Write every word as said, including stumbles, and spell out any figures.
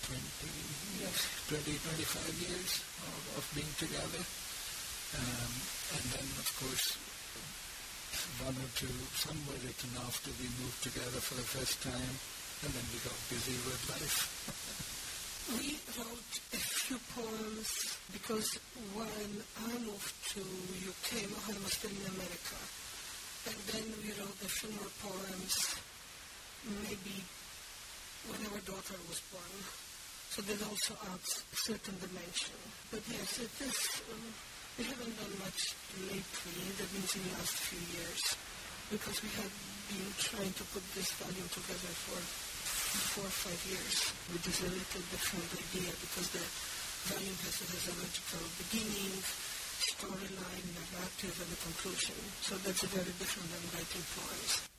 twenty, yes, twenty, twenty-five years of, of being together. Um, and then, of course, one or two, somewhere written after we moved together for the first time, and then we got busy with life. We wrote a few poems because when I moved to U K, Mohan was still in America. And then we wrote a few more poems, maybe when our daughter was born. So that also adds a certain dimension. But yes, it is, um, we haven't done much lately, that means in the last few years, because we have been trying to put this volume together for four or five years, which is a little different idea because the volume has, has a logical beginning, storyline, narrative, and a conclusion. So that's very different than writing poems.